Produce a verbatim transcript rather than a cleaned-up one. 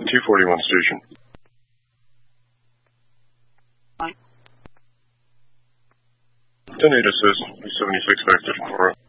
two forty-one station. Hi. ten eight assist, seventy-six five fifty-four.